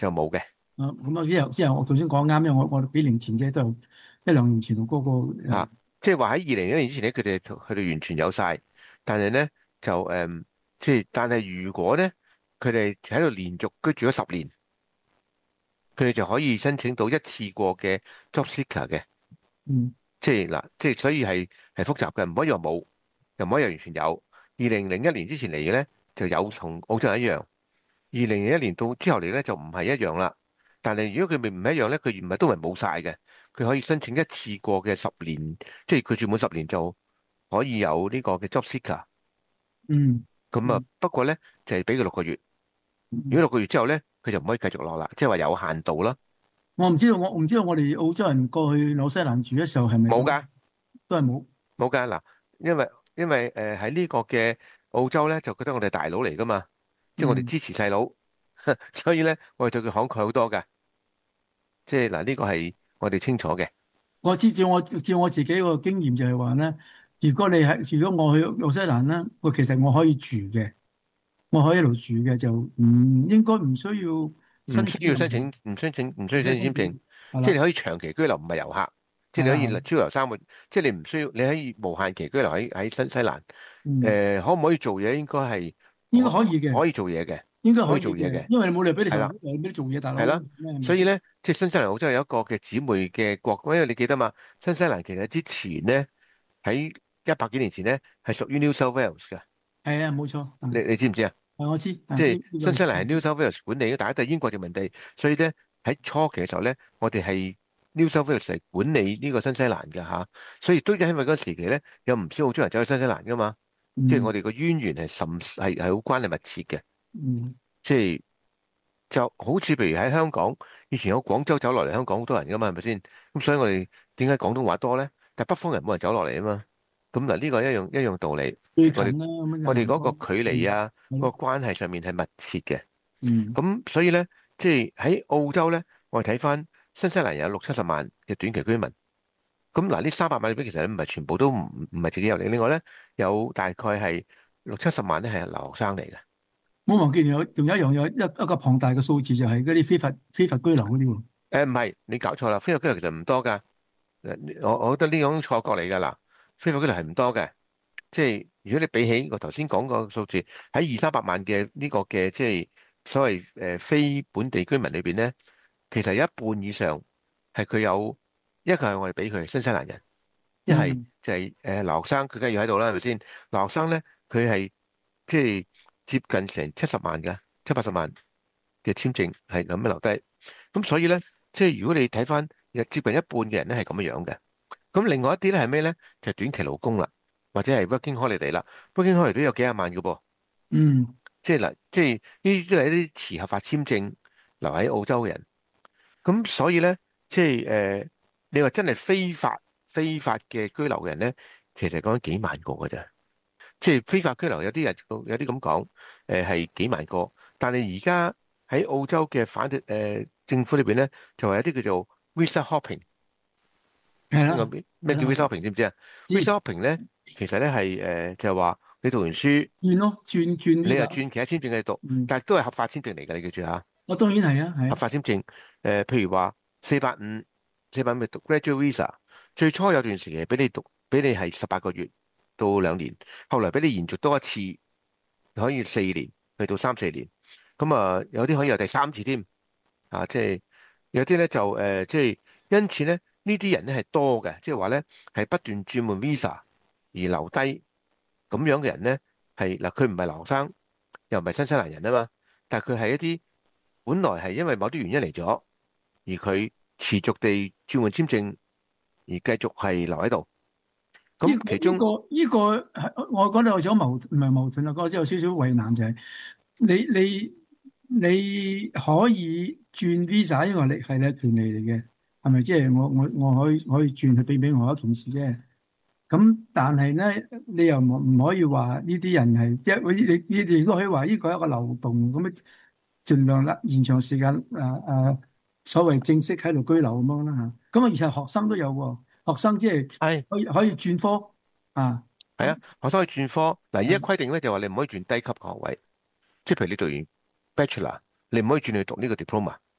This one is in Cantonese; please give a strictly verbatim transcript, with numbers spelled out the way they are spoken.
就冇嘅。 啊，咁啊，之後之後我頭先講啱，因為我我幾年前啫，都有一兩年前同嗰個誒， 嚇，即係話喺二零一年之前咧，佢哋佢哋完全有晒，但係咧就誒、嗯，即係但係如果咧佢哋喺度連續居住咗十年，佢哋就可以申請到一次過嘅 job seeker 嘅。 嗯即係嗱，即係所以係係複雜嘅，唔可以話冇，又唔可以話完全有。二零零一年之前嚟嘅咧就有同澳洲人一樣，二零零一年到之後嚟咧就唔係一樣啦。但係如果佢未唔一樣咧，佢唔係都係冇晒嘅，佢可以申請一次過嘅十年，即係佢住滿十年就可以有呢個嘅 job seeker。 嗯咁啊， 嗯不過咧就係俾佢六個月，如果嗯， 六個月之後咧，佢就唔可以繼續落啦，即係話有限度啦。 我唔知道，我唔知道我哋澳洲人過去紐西蘭住嘅時候係咪咁， 冇㗎。 都係冇。 冇㗎嗱，因為因為誒喺呢個嘅澳洲咧，就覺得我哋係大佬嚟噶嘛，即係我哋嗯， 支持細佬，所以咧我哋對佢慷慨好多㗎。即係嗱呢個係我哋清楚嘅。 我知照我照我自己個經驗就係話咧，如果你係如果我去紐西蘭咧，我其實我可以住嘅，我可以一路住嘅，就唔應該唔需要唔需申請任何， 要申請，唔申請，唔需要唔使申請簽證， 申請，係啦， 即係你可以長期居留，唔係遊客，即係係啊， 你可以係啊， 超遊三個，即係你唔需要，你可以無限期居留喺喺新西蘭。 嗯， 誒、可唔可以做嘢？應該係應該可以嘅。 可可以做嘢嘅， 應該可可以嘅， 以做嘢嘅， 因為你冇理由俾你受， 係啦。 俾你做嘢，大佬係啦， 咩係咪先？ 所以咧，即係新西蘭澳洲有一個嘅姊妹嘅國，因為你記得嘛，新西蘭其實之前咧喺一百幾年前咧係屬於 New South Wales 嘅， 係啊，冇錯，啊， 你你知唔知啊？ 啊我知，啊即係呢呢個係， 新西蘭係 New South Wales 管理，大家都係英國殖民地，所以咧喺初期嘅時候咧，我哋係 New South Wales 係管理呢個新西蘭嘅吓，所以都因為嗰個時期咧，有唔少澳洲人走去新西蘭噶嘛，即係我嗯哋個淵源係甚係係好關係密切嘅。 嗯， 即係就好似譬如喺香港，以前有廣州走落嚟香港好多人噶嘛，係咪先？咁所以我哋點解廣東話多咧？但北方人冇人走落嚟啊嘛。咁嗱，呢個一樣一樣道理，即係我哋最近啦，咁樣就我哋行過， 嗰個距離嗯， 啊， 係咯， 嗰個關係上面係密切嘅。 嗯咁所以咧，即係喺澳洲咧，我哋睇翻新西蘭有六七十萬嘅短期居民。咁嗱，呢三百萬裏邊其實唔係全部都唔唔係自己入嚟，另外咧有大概係六七十萬咧係留學生嚟嘅。 冇忘記仲有仲有一樣有一一個龐大嘅數字就係嗰啲非法非法居留嗰啲喎， 誒，唔係，你搞錯啦，非法居留其實唔多噶。誒我我覺得呢種錯覺嚟㗎啦，非法居留係唔多嘅。即係如果你比起我頭先講個數字，喺二三百萬嘅呢個嘅即係所謂誒非本地居民裏邊咧，其實有一半以上係佢有一個係我哋俾佢新西蘭人，一係嗯就係誒留學生，佢梗係要喺度啦，係咪先？留學生咧，佢係即係接近成七十萬嘅，七八十萬嘅簽證係咁樣留低。咁所以咧，即係如果你睇翻，接近一半嘅人咧係咁樣樣嘅。咁另外一啲咧係咩咧？就係短期勞工啦，或者係 working holiday 啦。working holiday 都有幾廿萬嘅噃。 嗯， 即係嗱，即係呢啲都係一啲持合法簽證留喺澳洲嘅人。咁所以咧，即係誒、呃，你話真係非法非法嘅居留嘅人咧，其實講緊幾萬個嘅啫。即係非法居留有啲人有啲咁講，誒係幾萬個。但係而家喺澳洲嘅反誒、呃、政府裏邊咧，就係有啲叫做 visa hopping。呢個係啦，係啦， 咩叫 visa hopping 知唔知啊？visa 知 hopping 咧，其實咧係誒就係話你讀完書， 轉咯，轉轉你又 visa， 轉其他簽證去讀， 嗯， 但係都係合法簽證嚟㗎，你記住嚇。 我當然係啊，係合啊， 法簽證，誒、呃，譬如話四八五，四八五咪讀 graduate visa，最初有段時期俾你讀，俾你係十八個月到兩年，後來俾你延續多一次，可以四年去到三四年，咁啊有啲可以有第三次添，啊，即係有啲咧就誒、呃，即係因此咧呢啲人咧係多嘅，即係話咧係不斷轉換 visa 而留低咁樣嘅人咧係嗱，佢唔係留學生，又唔係新西蘭人啊嘛，但係佢係一啲。本來係因為某啲原因嚟咗，而佢持續地轉換簽證，而繼續係留喺度。 呢、 咁其中個呢、個呢、個係我覺得有少少矛唔係矛盾啊，嗰個有少少為難就係、你你你可以轉 visa，因為你係你嘅權利嚟嘅，係咪？即係我我我可以可以轉去俾俾我一同事啫。咁但係咧，你又唔唔可以話呢啲人係即係你你你都可以話呢個係一個漏洞咁樣，盡量啦延長時間誒誒，所謂正式喺度居留咁樣啦嚇。咁啊，而且學生都有喎，學生即係係可以可以轉科啊。 係啊，學生可以轉科。嗱，而家嗯規定咧就話你唔可以轉低級學位，即係譬如你讀完 Bachelor，你唔可以轉去讀呢個 Diploma。